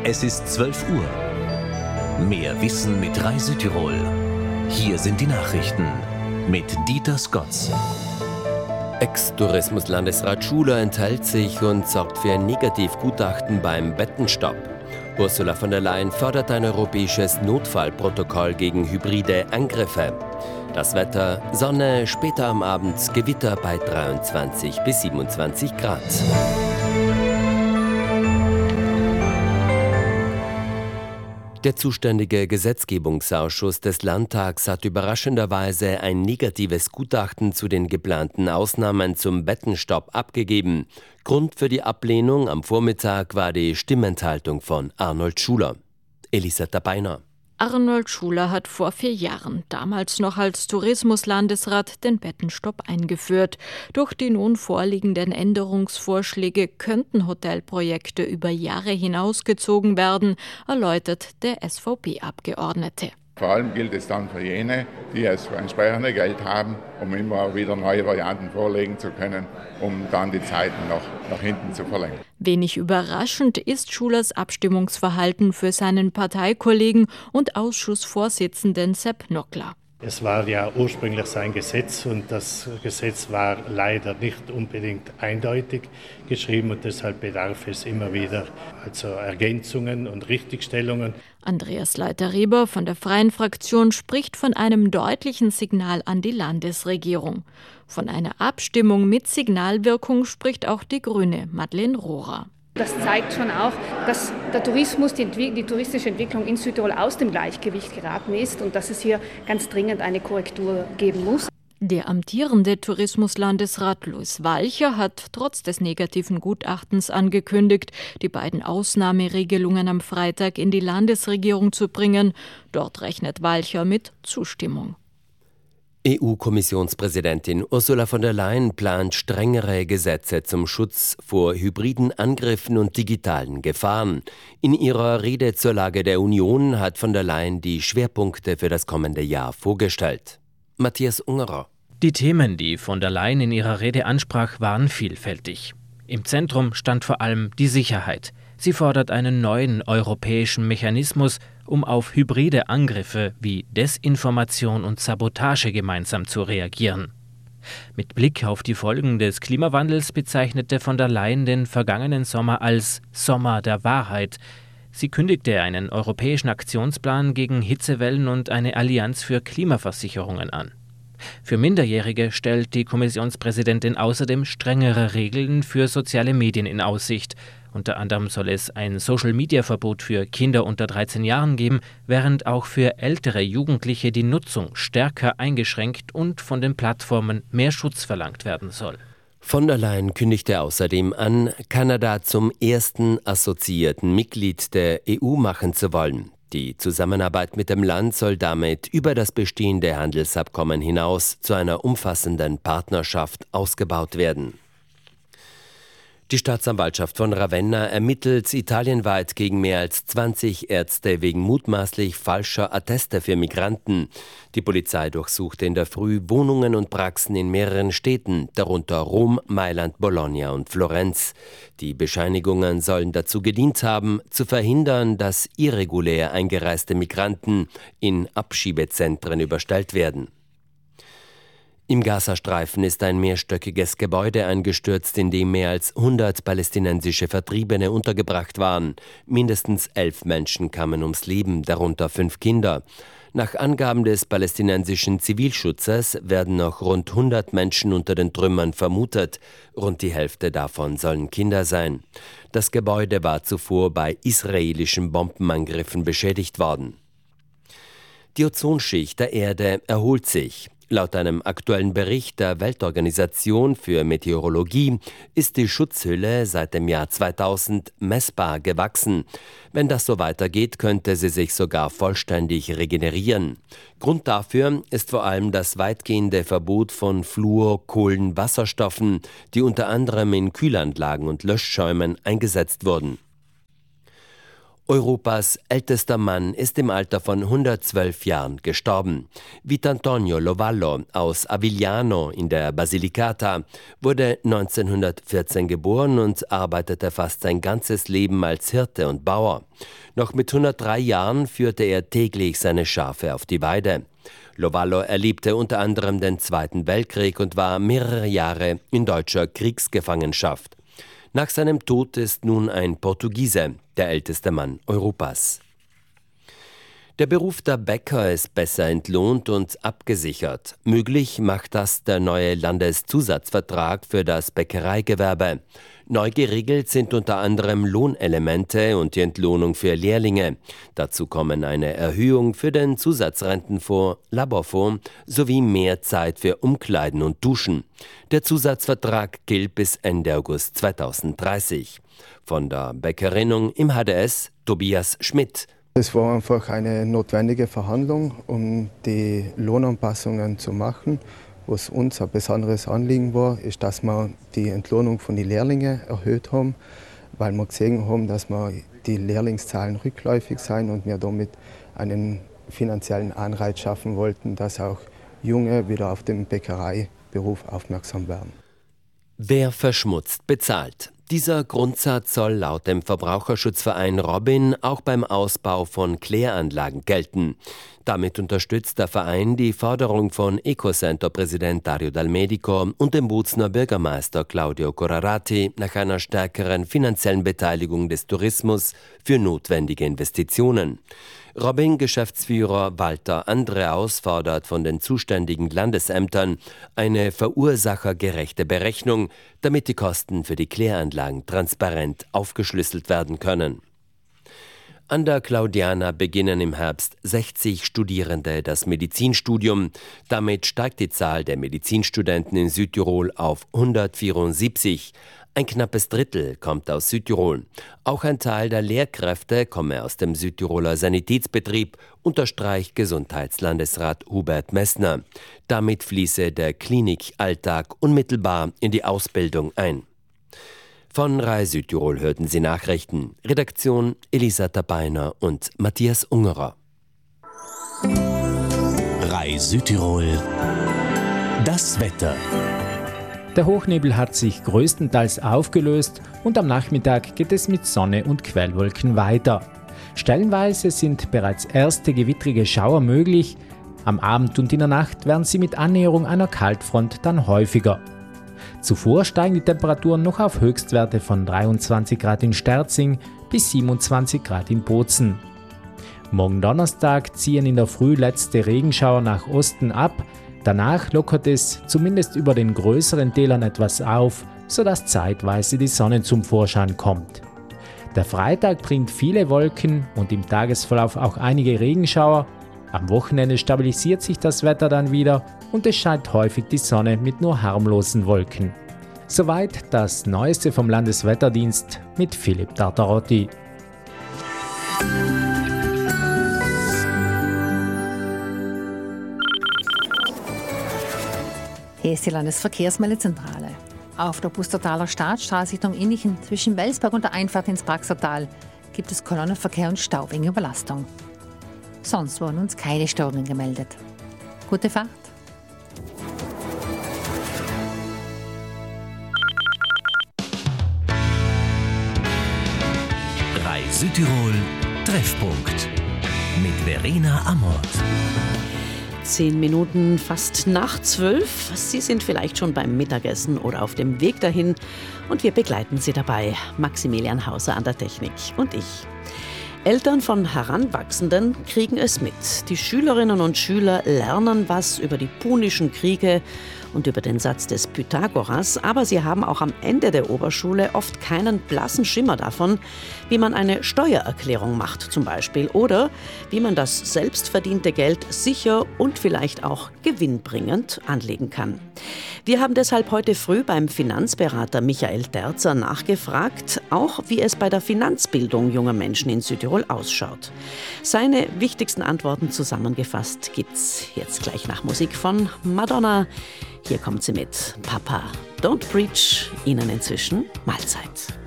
Es ist 12 Uhr. Mehr Wissen mit Rai Südtirol. Hier sind die Nachrichten mit Dieter Scotts. Ex-Tourismuslandesrat Schuler enthält sich und sorgt für ein Negativgutachten beim Bettenstopp. Ursula von der Leyen fordert ein europäisches Notfallprotokoll gegen hybride Angriffe. Das Wetter: Sonne, später am Abend Gewitter bei 23 bis 27 Grad. Der zuständige Gesetzgebungsausschuss des Landtags hat überraschenderweise ein negatives Gutachten zu den geplanten Ausnahmen zum Bettenstopp abgegeben. Grund für die Ablehnung am Vormittag war die Stimmenthaltung von Arnold Schuler. Elisabeth Beiner. Arnold Schuler hat vor 4 Jahren, damals noch als Tourismuslandesrat, den Bettenstopp eingeführt. Durch die nun vorliegenden Änderungsvorschläge könnten Hotelprojekte über Jahre hinausgezogen werden, erläutert der SVP-Abgeordnete. Vor allem gilt es dann für jene, die das entsprechende Geld haben, um immer wieder neue Varianten vorlegen zu können, um dann die Zeiten noch nach hinten zu verlängern. Wenig überraschend ist Schulers Abstimmungsverhalten für seinen Parteikollegen und Ausschussvorsitzenden Sepp Nockler. Es war ja ursprünglich sein Gesetz und das Gesetz war leider nicht unbedingt eindeutig geschrieben und deshalb bedarf es immer wieder Ergänzungen und Richtigstellungen. Andreas Leiter-Rieber von der Freien Fraktion spricht von einem deutlichen Signal an die Landesregierung. Von einer Abstimmung mit Signalwirkung spricht auch die Grüne Madeleine Rohrer. Das zeigt schon auch, dass der Tourismus, die touristische Entwicklung in Südtirol aus dem Gleichgewicht geraten ist und dass es hier ganz dringend eine Korrektur geben muss. Der amtierende Tourismuslandesrat Louis Walcher hat trotz des negativen Gutachtens angekündigt, die beiden Ausnahmeregelungen am Freitag in die Landesregierung zu bringen. Dort rechnet Walcher mit Zustimmung. EU-Kommissionspräsidentin Ursula von der Leyen plant strengere Gesetze zum Schutz vor hybriden Angriffen und digitalen Gefahren. In ihrer Rede zur Lage der Union hat von der Leyen die Schwerpunkte für das kommende Jahr vorgestellt. Matthias Ungerer. Die Themen, die von der Leyen in ihrer Rede ansprach, waren vielfältig. Im Zentrum stand vor allem die Sicherheit. Sie fordert einen neuen europäischen Mechanismus, um auf hybride Angriffe wie Desinformation und Sabotage gemeinsam zu reagieren. Mit Blick auf die Folgen des Klimawandels bezeichnete von der Leyen den vergangenen Sommer als Sommer der Wahrheit. Sie kündigte einen europäischen Aktionsplan gegen Hitzewellen und eine Allianz für Klimaversicherungen an. Für Minderjährige stellt die Kommissionspräsidentin außerdem strengere Regeln für soziale Medien in Aussicht. Unter anderem soll es ein Social-Media-Verbot für Kinder unter 13 Jahren geben, während auch für ältere Jugendliche die Nutzung stärker eingeschränkt und von den Plattformen mehr Schutz verlangt werden soll. Von der Leyen kündigte außerdem an, Kanada zum ersten assoziierten Mitglied der EU machen zu wollen. Die Zusammenarbeit mit dem Land soll damit über das bestehende Handelsabkommen hinaus zu einer umfassenden Partnerschaft ausgebaut werden. Die Staatsanwaltschaft von Ravenna ermittelt italienweit gegen mehr als 20 Ärzte wegen mutmaßlich falscher Atteste für Migranten. Die Polizei durchsuchte in der Früh Wohnungen und Praxen in mehreren Städten, darunter Rom, Mailand, Bologna und Florenz. Die Bescheinigungen sollen dazu gedient haben, zu verhindern, dass irregulär eingereiste Migranten in Abschiebezentren überstellt werden. Im Gazastreifen ist ein mehrstöckiges Gebäude eingestürzt, in dem mehr als 100 palästinensische Vertriebene untergebracht waren. Mindestens 11 Menschen kamen ums Leben, darunter 5 Kinder. Nach Angaben des palästinensischen Zivilschutzes werden noch rund 100 Menschen unter den Trümmern vermutet. Rund die Hälfte davon sollen Kinder sein. Das Gebäude war zuvor bei israelischen Bombenangriffen beschädigt worden. Die Ozonschicht der Erde erholt sich. Laut einem aktuellen Bericht der Weltorganisation für Meteorologie ist die Schutzhülle seit dem Jahr 2000 messbar gewachsen. Wenn das so weitergeht, könnte sie sich sogar vollständig regenerieren. Grund dafür ist vor allem das weitgehende Verbot von Fluorkohlenwasserstoffen, die unter anderem in Kühlanlagen und Löschschäumen eingesetzt wurden. Europas ältester Mann ist im Alter von 112 Jahren gestorben. Vitantonio Lovallo aus Avigliano in der Basilicata wurde 1914 geboren und arbeitete fast sein ganzes Leben als Hirte und Bauer. Noch mit 103 Jahren führte er täglich seine Schafe auf die Weide. Lovallo erlebte unter anderem den Zweiten Weltkrieg und war mehrere Jahre in deutscher Kriegsgefangenschaft. Nach seinem Tod ist nun ein Portugiese der älteste Mann Europas. Der Beruf der Bäcker ist besser entlohnt und abgesichert. Möglich macht das der neue Landeszusatzvertrag für das Bäckereigewerbe. Neu geregelt sind unter anderem Lohnelemente und die Entlohnung für Lehrlinge. Dazu kommen eine Erhöhung für den Zusatzrentenfonds, Laborfonds sowie mehr Zeit für Umkleiden und Duschen. Der Zusatzvertrag gilt bis Ende August 2030. Von der Bäckerinnung im HDS Tobias Schmidt. Es war einfach eine notwendige Verhandlung, um die Lohnanpassungen zu machen. Was uns ein besonderes Anliegen war, ist, dass wir die Entlohnung von den Lehrlingen erhöht haben, weil wir gesehen haben, dass wir die Lehrlingszahlen rückläufig sind und wir damit einen finanziellen Anreiz schaffen wollten, dass auch Junge wieder auf den Bäckereiberuf aufmerksam werden. Wer verschmutzt, bezahlt. Dieser Grundsatz soll laut dem Verbraucherschutzverein Robin auch beim Ausbau von Kläranlagen gelten. Damit unterstützt der Verein die Forderung von Ecocenter-Präsident Dario Dal Medico und dem Bozner Bürgermeister Claudio Corrarati nach einer stärkeren finanziellen Beteiligung des Tourismus für notwendige Investitionen. Robin-Geschäftsführer Walter Andreaus fordert von den zuständigen Landesämtern eine verursachergerechte Berechnung, damit die Kosten für die Kläranlagen transparent aufgeschlüsselt werden können. An der Claudiana beginnen im Herbst 60 Studierende das Medizinstudium. Damit steigt die Zahl der Medizinstudenten in Südtirol auf 174. Ein knappes Drittel kommt aus Südtirol. Auch ein Teil der Lehrkräfte komme aus dem Südtiroler Sanitätsbetrieb, unterstreicht Gesundheitslandesrat Hubert Messner. Damit fließe der Klinikalltag unmittelbar in die Ausbildung ein. Von RAI Südtirol hörten Sie Nachrichten. Redaktion Elisa Tabeiner und Matthias Ungerer. RAI Südtirol. Das Wetter. Der Hochnebel hat sich größtenteils aufgelöst und am Nachmittag geht es mit Sonne und Quellwolken weiter. Stellenweise sind bereits erste gewittrige Schauer möglich. Am Abend und in der Nacht werden sie mit Annäherung einer Kaltfront dann häufiger. Zuvor steigen die Temperaturen noch auf Höchstwerte von 23 Grad in Sterzing bis 27 Grad in Bozen. Morgen Donnerstag ziehen in der Früh letzte Regenschauer nach Osten ab. Danach lockert es zumindest über den größeren Tälern etwas auf, sodass zeitweise die Sonne zum Vorschein kommt. Der Freitag bringt viele Wolken und im Tagesverlauf auch einige Regenschauer. Am Wochenende stabilisiert sich das Wetter dann wieder und es scheint häufig die Sonne mit nur harmlosen Wolken. Soweit das Neueste vom Landeswetterdienst mit Philipp Tartarotti. Hier ist die Landesverkehrsmeldezentrale. Auf der Pustertaler Staatsstraße Richtung Innichen zwischen Welsberg und der Einfahrt ins Praxertal gibt es Kolonnenverkehr und Stau wegen Überlastung. Sonst wurden uns keine Störungen gemeldet. Gute Fahrt! RAI Südtirol Treffpunkt mit Verena Amort. 10 Minuten fast nach 12. Sie sind vielleicht schon beim Mittagessen oder auf dem Weg dahin und wir begleiten Sie dabei. Maximilian Hauser an der Technik und ich. Eltern von Heranwachsenden kriegen es mit. Die Schülerinnen und Schüler lernen was über die Punischen Kriege und über den Satz des Pythagoras, aber sie haben auch am Ende der Oberschule oft keinen blassen Schimmer davon, wie man eine Steuererklärung macht zum Beispiel oder wie man das selbstverdiente Geld sicher und vielleicht auch gewinnbringend anlegen kann. Wir haben deshalb heute früh beim Finanzberater Michael Terzer nachgefragt, auch wie es bei der Finanzbildung junger Menschen in Südtirol ausschaut. Seine wichtigsten Antworten zusammengefasst gibt's jetzt gleich nach Musik von Madonna. Hier kommt sie mit Papa, Don't Preach, Ihnen inzwischen Mahlzeit.